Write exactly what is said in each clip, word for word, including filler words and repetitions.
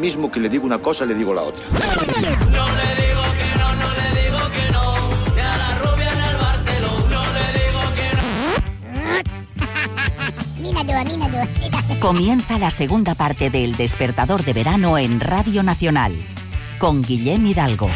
mismo que le digo una cosa, le digo la otra. No le digo que no, no le digo que no, ni a la rubia en el Barcelona. No le digo que no. Mira tú, mira tú. Comienza la segunda parte de El Despertador de Verano en Radio Nacional, con Guillem Hidalgo.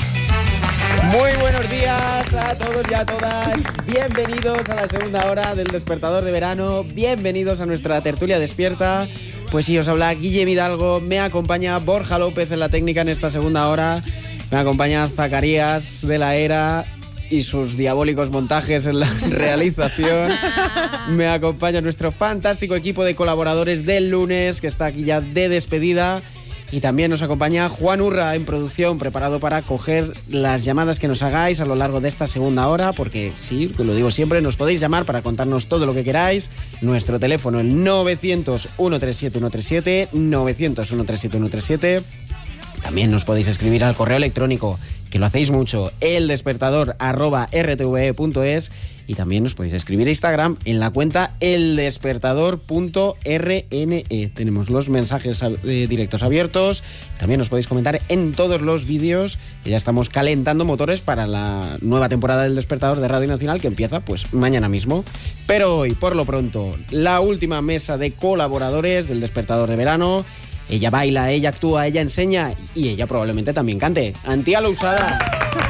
Muy buenos días a todos y a todas. Bienvenidos a la segunda hora del Despertador de Verano. Bienvenidos a nuestra tertulia despierta. Pues sí, os habla Guillem Hidalgo. Me acompaña Borja López en la técnica en esta segunda hora. Me acompaña Zacarías de la Era y sus diabólicos montajes en la realización. Me acompaña nuestro fantástico equipo de colaboradores del lunes, que está aquí ya de despedida. Y también nos acompaña Juan Urra en producción, preparado para coger las llamadas que nos hagáis a lo largo de esta segunda hora, porque sí, lo digo siempre, nos podéis llamar para contarnos todo lo que queráis. Nuestro teléfono, el novecientos, ciento treinta y siete, ciento treinta y siete, novecientos, ciento treinta y siete, ciento treinta y siete. También nos podéis escribir al correo electrónico, que lo hacéis mucho, eldespertador arroba r t v e punto es, y también nos podéis escribir a Instagram en la cuenta eldespertador punto r n e. Tenemos los mensajes eh, directos abiertos. También nos podéis comentar en todos los vídeos, que ya estamos calentando motores para la nueva temporada del Despertador de Radio Nacional, que empieza pues mañana mismo. Pero hoy, por lo pronto, la última mesa de colaboradores del Despertador de Verano. Ella baila, ella actúa, ella enseña y ella probablemente también cante. Antía Lousada.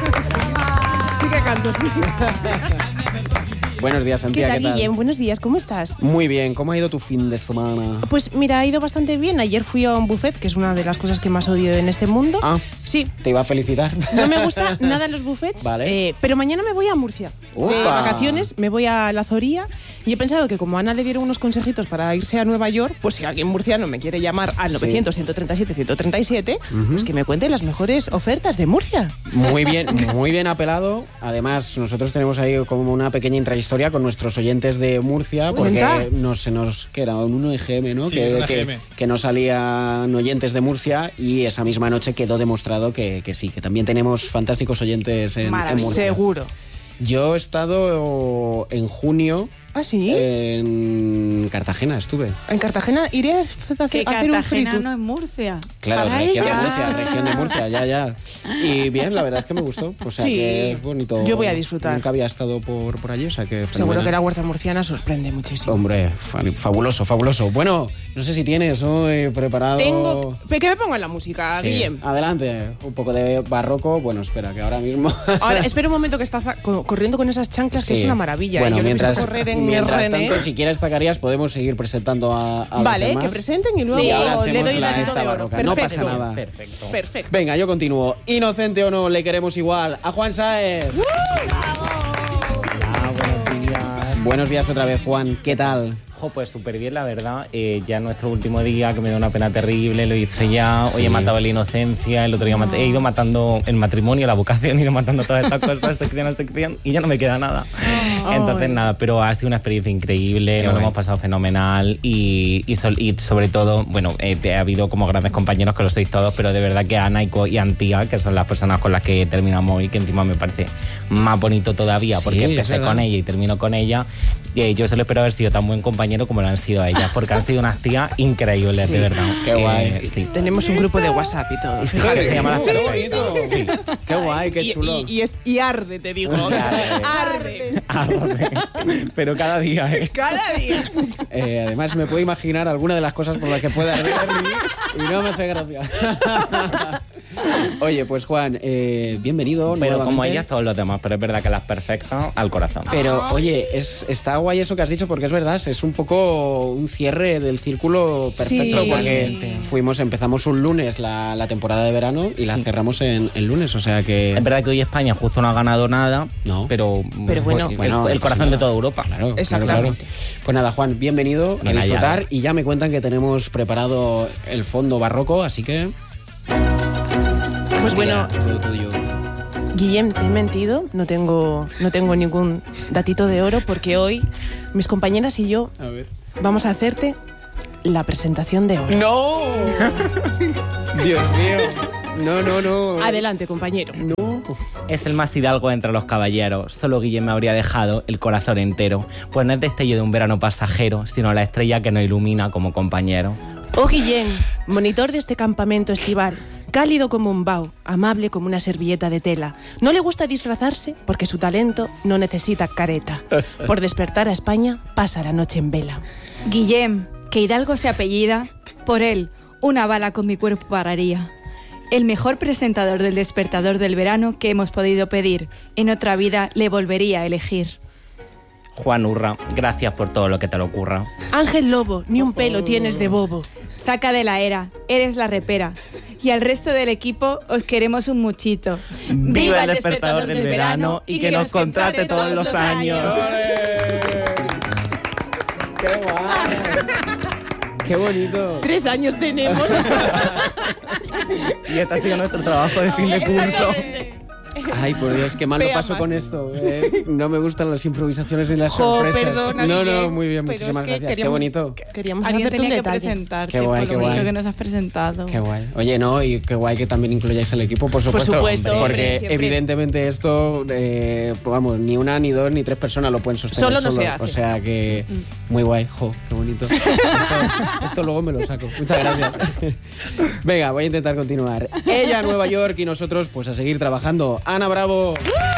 Sí que canto, sí. Buenos días, Antía, ¿qué tal, ¿qué tal? Guillem? Buenos días, ¿cómo estás? Muy bien, ¿cómo ha ido tu fin de semana? Pues mira, ha ido bastante bien. Ayer fui a un buffet, que es una de las cosas que más odio en este mundo. Ah, sí. Te iba a felicitar. No me gusta nada los buffets, vale. eh, pero mañana me voy a Murcia. Upa. De vacaciones, me voy a La Zoría y he pensado que como a Ana le dieron unos consejitos para irse a Nueva York, pues si alguien murciano me quiere llamar al novecientos, ciento treinta y siete, ciento treinta y siete, uh-huh. pues que me cuente las mejores ofertas de Murcia. Muy bien, muy bien apelado. Además, nosotros tenemos ahí como una pequeña intrahistoria con nuestros oyentes de Murcia, porque no se nos, que era un uno G M, ¿no? Sí, que, que, G M. que no salían oyentes de Murcia, y esa misma noche quedó demostrado que, que sí, que también tenemos fantásticos oyentes en, en Murcia. Seguro. Yo he estado en junio. ¿Ah, sí? En Cartagena estuve. ¿En Cartagena irías a hacer, que hacer un free Cartagena tour? no es Murcia. Claro, Para región ella. de Murcia, región de Murcia, ya, ya. Y bien, la verdad es que me gustó. O sea, sí. que es bonito. Yo voy a disfrutar. Nunca había estado por, por allí, o sea que seguro fenomenal. que la huerta murciana sorprende muchísimo. Hombre, fabuloso, fabuloso. Bueno, no sé si tienes hoy preparado... Tengo... ¿Que me pongan la música, sí. Guillem? Adelante, un poco de barroco. Bueno, espera, que ahora mismo... Ahora, espera un momento, que está corriendo con esas chanclas, sí. que es una maravilla. Bueno, Yo mientras, correr en mientras R N E. tanto, si quieres, Zacarías, podemos seguir presentando a, a vale, los demás. que presenten y luego sí, ahora le doy la datito esta de oro. barroca. Perfecto. No pasa nada. Perfecto. Perfecto. Venga, yo continúo. Inocente o no, le queremos igual a Juan Sáez. ¡Uh! Hola, buenos días. Buenos días otra vez, Juan. ¿Qué tal? Jo, pues súper bien, la verdad. Eh, ya nuestro último día, que me da una pena terrible, lo he dicho ya. Hoy sí. He matado la inocencia, el otro día mat- he ido matando el matrimonio, la vocación, he ido matando todas estas cosas, sección a sección, y ya no me queda nada. Oh. Entonces, nada, pero ha sido una experiencia increíble, nos lo hemos pasado fenomenal, y, y, sol, y sobre todo, bueno, eh, ha habido como grandes compañeros, que lo sois todos, pero de verdad que Ana y, Co- y Antía, que son las personas con las que terminamos hoy, que encima me parece más bonito todavía, sí, porque empecé con ella y termino con ella, y yo solo espero haber sido tan buen compañero como lo han sido ellas, porque han sido unas tías increíbles, sí. de verdad. Qué guay. Eh, sí. Tenemos un grupo de WhatsApp y todo. Fíjate, se llama la sí, cerveza. sí, sí. Qué guay, qué chulo. Y, y, y, y arde, te digo. Arde. Arde. Arde. Pero cada día, ¿eh? Cada día. Eh, además, me puedo imaginar alguna de las cosas por las que puede arder y, y no me hace gracia. Oye, pues Juan, eh, bienvenido. Pero nuevamente. como ellas, todos los demás, pero es verdad que las perfectas al corazón. Pero, oye, es, está guay eso que has dicho, porque es verdad, es un poco un cierre del círculo perfecto, sí. porque fuimos, empezamos un lunes la, la temporada de verano y la sí. cerramos en el lunes, o sea que... Es verdad que hoy España justo no ha ganado nada, no. pero, pero bueno, el, bueno, el corazón de toda Europa. Claro, claro, claro. Pues nada, Juan, bienvenido Bien a disfrutar, allá. Y ya me cuentan que tenemos preparado el fondo barroco, así que... Pues bueno, todo tuyo. Guillem, te he mentido, no tengo, no tengo ningún datito de oro, porque hoy mis compañeras y yo a ver. vamos a hacerte la presentación de oro. ¡No! Dios mío. No, no, no. Adelante, compañero. No. Es el más hidalgo entre los caballeros. Solo Guillem me habría dejado el corazón entero. Pues no es destello de un verano pasajero, sino la estrella que nos ilumina como compañero. Oh, Guillem, monitor de este campamento estival, cálido como un bao, amable como una servilleta de tela. No le gusta disfrazarse porque su talento no necesita careta. Por despertar a España, pasa la noche en vela. Guillem, que Hidalgo se apellida, por él, una bala con mi cuerpo pararía. El mejor presentador del Despertador del Verano que hemos podido pedir. En otra vida le volvería a elegir. Juan Urra, gracias por todo lo que te le ocurra. Ángel Lobo, ni un pelo tienes de bobo. Zaca de la Era, eres la repera. Y al resto del equipo os queremos un muchito. ¡Viva el Despertador del Verano y que nos contrate todos los años! ¡Qué guay! ¡Qué bonito! Tres años tenemos. Y este ha sido nuestro trabajo de fin de curso. Ay, por Dios, qué mal lo Vea paso más. con esto. eh. No me gustan las improvisaciones ni las Jo, sorpresas. perdona, no, Guille, no, muy bien, pero muchísimas es que gracias. Qué queríamos- bonito. Queríamos Alguien hacerte un tenía que detalle. presentarte Qué guay, por qué lo bonito guay. que nos has presentado. Qué guay. Oye, no, y qué guay que también incluyáis al equipo, por supuesto. supuesto, porque hombre, siempre. evidentemente esto, eh, vamos, ni una, ni dos, ni tres personas lo pueden sostener. Solo no se hace. O sea que, muy guay. Jo, qué bonito. Esto, esto luego me lo saco. Muchas gracias. Venga, voy a intentar continuar. Ella a Nueva York y nosotros, pues a seguir trabajando. Ana Bravo.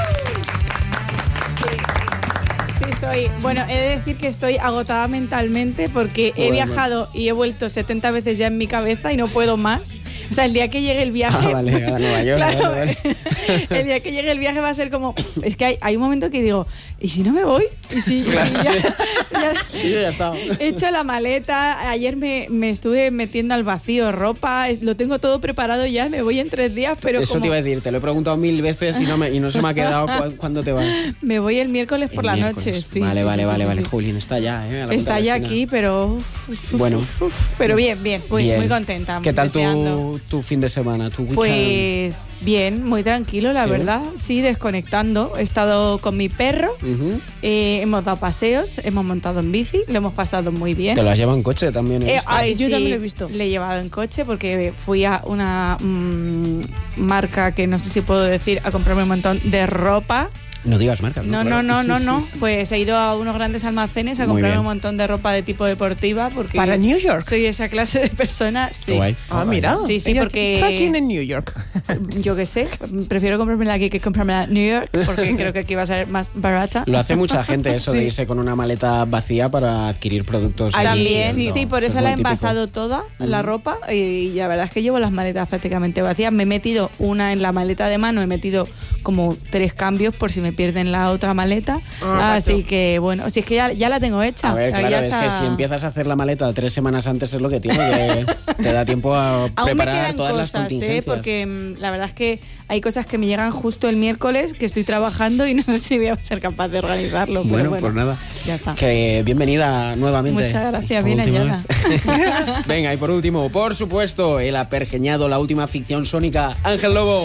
Sí, soy. Bueno, he de decir que estoy agotada mentalmente porque he Bueno. viajado y he vuelto setenta veces ya en mi cabeza y no puedo más. O sea, el día que llegue el viaje. Ah, vale, a Nueva York. Claro, vale, vale. el día que llegue el viaje va a ser como. Es que hay, hay un momento que digo, ¿y si no me voy? ¿Y si, y si Claro, ya- sí. ya- Sí, ya está. He hecho la maleta, ayer me, me estuve metiendo al vacío ropa, es- lo tengo todo preparado ya, me voy en tres días, pero Eso como te iba a decir, te lo he preguntado mil veces y no, me, y no se me ha quedado cu- cuándo te vas. me voy el miércoles por El la miércoles. noche. Sí, vale, sí, vale, sí, vale, sí, vale. sí. Julín está ya, ¿eh? A la Está punta de la ya esquina. aquí, pero... uf, uf, Bueno. uf, uf. Pero bien, bien, muy, Bien. muy contenta. ¿Qué tal deseando. tu, tu fin de semana? Tu weekend? Pues bien, muy tranquilo, la ¿Sí? verdad. Sí, desconectando. He estado con mi perro, Ujú. eh, hemos dado paseos, hemos montado en bici, lo hemos pasado muy bien. Te lo has llevado en coche también. he Eh, visto. ay, Yo sí, también lo he visto. Le he llevado en coche porque fui a una mm, marca que no sé si puedo decir, a comprarme un montón de ropa. No digas marcas, ¿no? No, Claro. no, no, no, no. Pues he ido a unos grandes almacenes a Muy comprarme bien. un montón de ropa de tipo deportiva porque ¿Para New York? soy esa clase de persona. Sí. Qué guay. Ah, mira. Sí, sí, Ella porque- tracking en New York. Yo qué sé, prefiero comprármela aquí que comprármela en New York porque creo que aquí va a ser más barata. Lo hace mucha gente eso de Sí. irse con una maleta vacía para adquirir productos. Allí, También, sí. sí, por es eso la he muy típico. envasado toda, la ropa, y la verdad es que llevo las maletas prácticamente vacías. Me he metido una en la maleta de mano, he metido como tres cambios por si me pierden la otra maleta. Ah, Así perfecto. que bueno, si es que ya, ya la tengo hecha. A ver, ya claro, es está. que si empiezas a hacer la maleta tres semanas antes es lo que tiene, que te da tiempo a Aún me preparar quedan todas las cosas, contingencias. ¿eh? Porque mm, la verdad es que hay cosas que me llegan justo el miércoles, que estoy trabajando y no sé si voy a ser capaz de organizarlo. pero Bueno, bueno, pues nada. Ya está. Que bienvenida nuevamente. Muchas gracias, Por bien última hallada. vez. Venga, y por último, por supuesto, el apergeñado, la última ficción sónica, Ángel Lobo.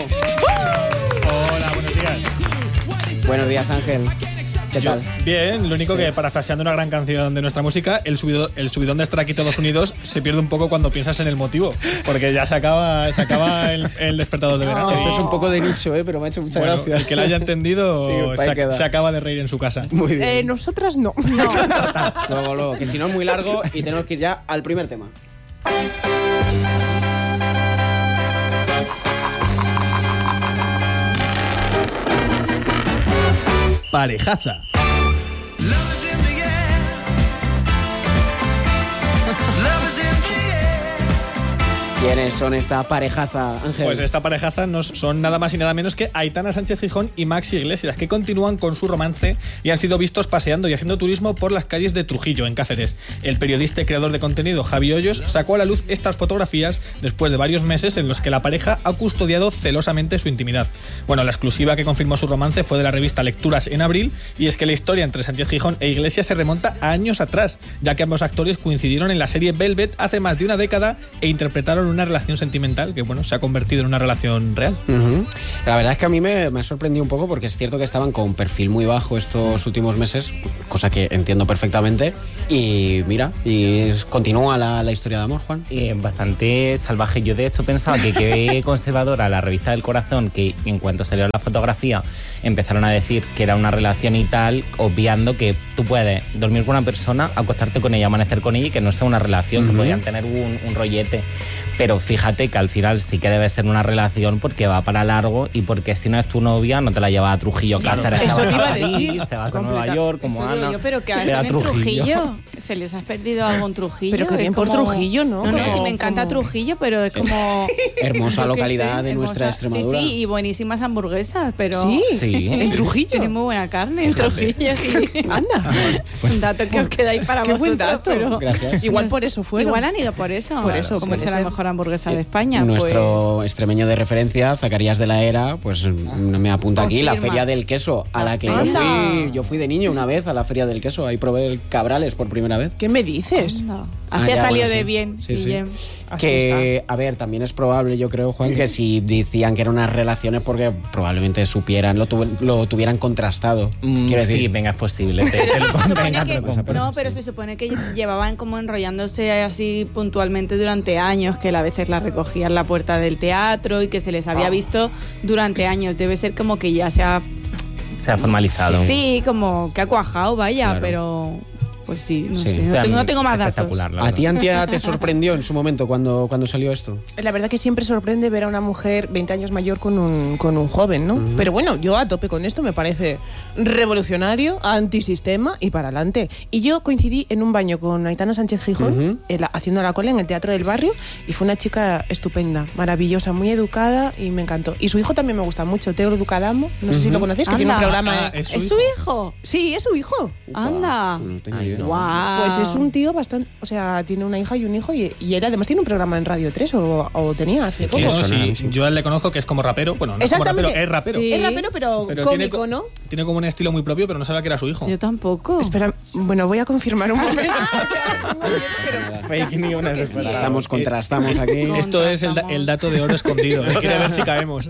Hola, buenos días. Buenos días, Ángel. ¿Qué Yo- tal? Bien, lo único Sí. que parafraseando una gran canción de nuestra música, el, subido, el subidón de estar aquí todos unidos se pierde un poco cuando piensas en el motivo, porque ya se acaba, se acaba el, el despertador de verano. Esto Y, es un poco de nicho, ¿eh? Pero me ha hecho mucha bueno, gracia. el que lo haya entendido Sí, ahí se, queda. se acaba de reír en su casa. Muy bien. Eh, nosotras no. Luego, luego, que si no es muy largo y tenemos que ir ya al primer tema. Parejaza. ¿Quiénes son esta parejaza, Ángel? Pues esta parejaza no son nada más y nada menos que Aitana Sánchez Gijón y Maxi Iglesias, que continúan con su romance y han sido vistos paseando y haciendo turismo por las calles de Trujillo, en Cáceres. El periodista y creador de contenido Javi Hoyos sacó a la luz estas fotografías después de varios meses en los que la pareja ha custodiado celosamente su intimidad. Bueno, la exclusiva que confirmó su romance fue de la revista Lecturas en abril, y es que la historia entre Sánchez Gijón e Iglesias se remonta a años atrás, ya que ambos actores coincidieron en la serie Velvet hace más de una década e interpretaron una relación sentimental que, bueno, se ha convertido en una relación real. Uh-huh. La verdad es que a mí me, me ha sorprendido un poco porque es cierto que estaban con perfil muy bajo estos últimos meses, cosa que entiendo perfectamente. Y mira, y continúa la, la historia de amor, Juan. Y es bastante salvaje. Yo de hecho pensaba que qué conservadora la revista del Corazón, que en cuanto salió la fotografía empezaron a decir que era una relación y tal, obviando que tú puedes dormir con una persona, acostarte con ella, amanecer con ella y que no sea una relación, uh-huh. que podían tener un, un rollete. Pero fíjate que al final sí que debe ser una relación porque va para largo y porque si no es tu novia no te la llevas a Trujillo, claro, Cáceres, eso te vas te iba a a París, decir. te vas Completa. a Nueva York como Eso Ana. digo yo, pero que te hacen da en Trujillo. ¿Se les ha perdido algo en Trujillo? Pero que bien Es por como- Trujillo, ¿no? No, no, Como- sí me encanta como- Trujillo, pero es como... Hermosa yo qué localidad sé, de nuestra hermosa. Extremadura. Sí, sí, y buenísimas hamburguesas, pero... Sí, Sí. en Trujillo. Tiene muy buena carne en Trujillo, sí. Anda. Un dato que os queda ahí para Qué vosotros. buen dato. pero- Gracias. Igual No por sé. eso fueron. Igual han ido por eso. Por eso, Comerse puede la ser. mejor hamburguesa de España. Nuestro pues... extremeño de referencia, Zacarías de la Era, pues me apunta aquí la Confirma. Feria del Queso, a la que yo Anda. fui, yo fui de niño una vez a la Feria del Queso. Ahí probé el Cabrales por primera vez. ¿Qué me dices? No. Ah, Así ha ya, salido bueno, de sí. bien, Sí, sí. Guillem. Así Que, a ver, también es probable, yo creo, Juan, que si decían que eran unas relaciones porque probablemente supieran, lo, tuve- lo tuvieran contrastado. Mm, Quiero decir, sí, venga, es posible. Te, te lo Se pongo, supone venga, que- te lo pongo. no, pero se supone que llevaban como enrollándose así puntualmente durante años, que a veces la recogían en la puerta del teatro y que se les había visto durante años. Debe ser como que ya se ha... Se ha formalizado. Sí, como que ha cuajado, vaya, Claro. pero... Pues sí, no Sí. sé, no tengo, no tengo más datos. Espectacular, la ¿a ti, verdad. Antia, te sorprendió en su momento cuando, cuando salió esto? La verdad que siempre sorprende ver a una mujer veinte años mayor con un, con un joven, ¿no? Pero bueno, yo a tope con esto, me parece revolucionario, antisistema y para adelante. Y yo coincidí en un baño con Aitana Sánchez Gijón, Ujú. en la- haciendo la cola en el Teatro del Barrio, y fue una chica estupenda, maravillosa, muy educada y me encantó. Y su hijo también me gusta mucho, Teo Ducadamo, no sé si lo conocéis, que tiene un Anda. programa... Ah, en- es su ¿Es su hijo? Sí, es su hijo. Anda. No tengo Ay, idea. no. Guau. Pues es un tío bastante... O sea, tiene una hija y un hijo y, y él además tiene un programa en Radio tres o, o tenía hace Sí, poco. no, suena, sí, sí. yo a él le conozco que es como rapero. Bueno, no es como rapero, Exactamente. es rapero. Sí. Es rapero, pero, Pero cómico, tiene, co- ¿no? tiene como un estilo muy propio, pero no sabía que era su hijo. Yo tampoco. Espera, bueno, voy a confirmar un momento. Fake news, no es verdad. Estamos, contrastamos aquí. Esto es el, da- el dato de oro escondido. que Quiere ver si caemos.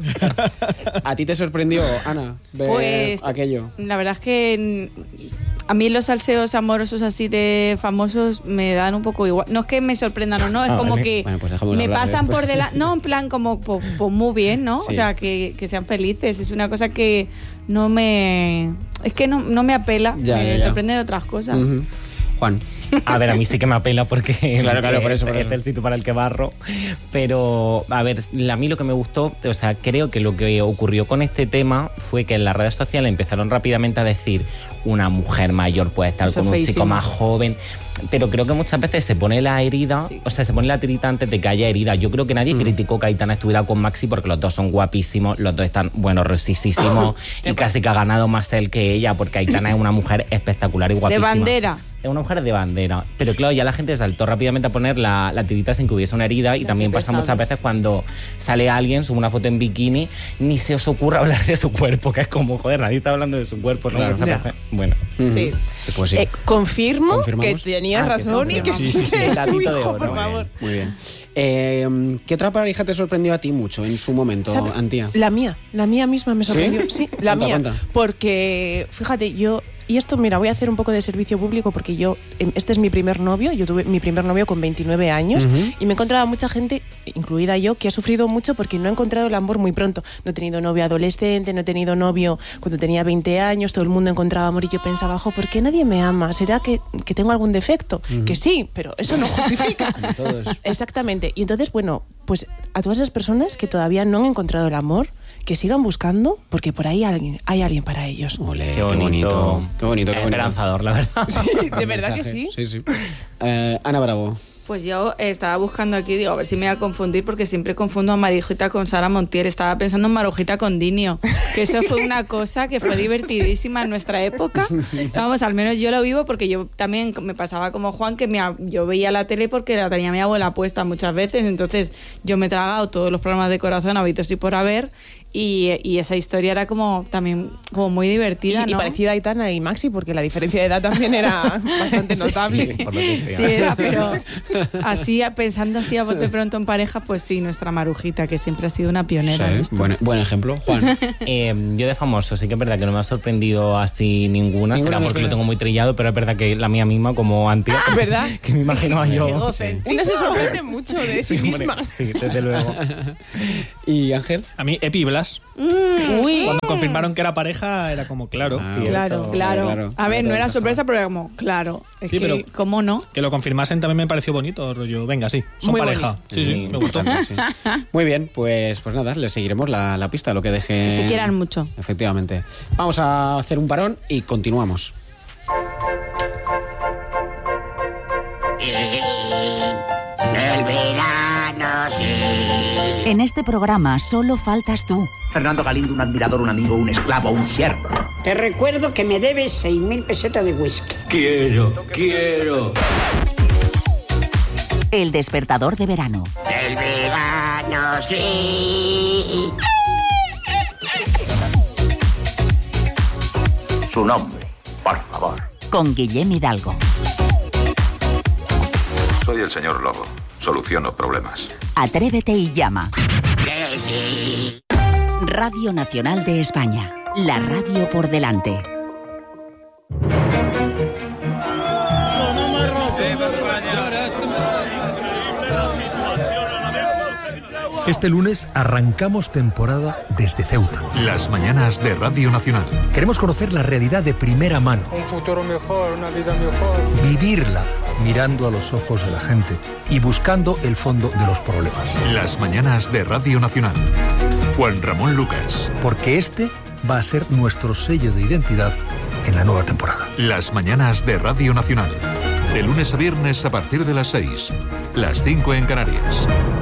¿A ti te sorprendió, Ana, ver Pues aquello? la verdad es que mm, a mí los salseos amorosos así de famosos me dan un poco igual. No es que me sorprendan o no, es Ah, como vale. que Bueno, pues dejémoslo me hablar, pasan ¿eh? por delante. No, en plan como pues, pues muy bien, ¿no? Sí. O sea, que, que sean felices. Es una cosa que no me... Es que no, no me apela. Ya, me ya, ya. sorprenden otras cosas. Ujú. Juan. A ver, a mí sí que me apela porque Claro, claro, por eso, por es eso. el sitio para el que barro. Pero, a ver, a mí lo que me gustó, o sea, creo que lo que ocurrió con este tema fue que en las redes sociales empezaron rápidamente a decir una mujer mayor puede estar Eso con un feísimo. chico más joven. Pero creo que muchas veces se pone la herida, Sí. o sea, se pone la tirita antes de que haya herida. Yo creo que nadie criticó que Aitana estuviera con Maxi porque los dos son guapísimos, los dos están, bueno, rosisísimos y casi que ha ganado más él que ella porque Aitana es una mujer espectacular y De guapísima. bandera. Es una mujer de bandera. Pero claro, ya la gente saltó rápidamente a poner la, la tirita sin que hubiese una herida. Y Ya, también qué pasa muchas pesados. veces cuando sale alguien, sube una foto en bikini, ni se os ocurra hablar de su cuerpo, que es como, joder, nadie está hablando de su cuerpo. ¿no? Claro. Muchas Ya. veces- Bueno. Sí. Ujú. Pues sí. Eh, confirmo que ¿Confirmamos? tenías Ah, que razón y que confirmamos. sí, Sí, sí, sí, que el es su datito de hijo, oro. por Muy favor. Muy bien. Eh, ¿Qué otra pareja te sorprendió a ti mucho en su momento, ¿Sabe? Antía? La mía, la mía misma me ¿Sí? sorprendió. Sí, la Cuenta, mía. cuenta. Porque, fíjate, yo, y esto, mira, voy a hacer un poco de servicio público porque yo, em, este es mi primer novio, yo tuve mi primer novio con veintinueve años Ujú. y me he encontrado a mucha gente, incluida yo, que ha sufrido mucho porque no ha encontrado el amor muy pronto. No he tenido novio adolescente, no he tenido novio cuando tenía veinte años, todo el mundo encontraba amor y yo pensaba, jo, ¿por qué nadie me ama? ¿Será que, que tengo algún defecto? Que sí, pero eso no justifica. Como todos. Exactamente. Y entonces, bueno, pues a todas esas personas que todavía no han encontrado el amor, que sigan buscando, porque por ahí alguien, hay alguien para ellos. Ole, Qué bonito. Qué bonito, qué bonito. Esperanzador, la verdad. Sí, de Buen verdad que mensaje. sí. Sí, sí. Eh, Ana Bravo. Pues yo estaba buscando aquí, digo, a ver si me voy a confundir, porque siempre confundo a Marijita con Sara Montiel. Estaba pensando en Marujita con Dinio, que eso fue una cosa que fue divertidísima en nuestra época. Vamos, al menos yo lo vivo porque yo también me pasaba como Juan, que me, yo veía la tele porque la tenía mi abuela puesta muchas veces, entonces yo me he tragado todos los programas de Corazón habitos y por haber. Y, y esa historia era como también como muy Y, divertida, y ¿no? parecida a Aitana y Maxi, porque la diferencia de edad también era bastante notable. Por lo que sea. Sí, era, pero, Así, pensando así a bote pronto en pareja, pues sí, nuestra Marujita, que siempre ha sido una pionera. en Sí, esto. buen, buen ejemplo, Juan. Eh, yo de famoso, sí que es verdad que no me ha sorprendido así ninguna, Ninguna será porque ninguna. lo tengo muy trillado, pero es verdad que la mía misma como Antía, ¿Verdad? que me imaginaba yo. Sí. Una se sorprende mucho de sí Hombre, misma. sí, desde luego. ¿Y Ángel? A mí, Epi y Blas, Uy. cuando confirmaron que era pareja, era como claro. Ah, Claro, claro. claro. A ver, no era Claro. sorpresa, pero era como, claro. Es Sí, que, pero- ¿cómo no? Que lo confirmasen también me pareció bonito, rollo. Venga, sí, son Muy pareja. bonito. Sí, sí, Sí, me gustó. Sí. Muy bien, pues, pues nada, le seguiremos la, la pista, lo que deje. Que se quieran mucho. Efectivamente. Vamos a hacer un parón y continuamos. El verano sí. En este programa solo faltas tú. Fernando Galindo, un admirador, un amigo, un esclavo, un siervo. Te recuerdo que me debes seis mil pesetas de whisky. Quiero, quiero. El despertador de verano. El verano sí. Su nombre, por favor. Con Guillem Hidalgo. Soy el señor Lobo. Soluciono problemas. Atrévete y llama. Que sí. Radio Nacional de España. La radio por delante. Este lunes arrancamos temporada desde Ceuta. Las mañanas de Radio Nacional. Queremos conocer la realidad de primera mano. Un futuro mejor, una vida mejor. Vivirla mirando a los ojos de la gente y buscando el fondo de los problemas. Las mañanas de Radio Nacional. Juan Ramón Lucas. Porque este va a ser nuestro sello de identidad en la nueva temporada. Las mañanas de Radio Nacional. De lunes a viernes a partir de las seis. Las cinco en Canarias.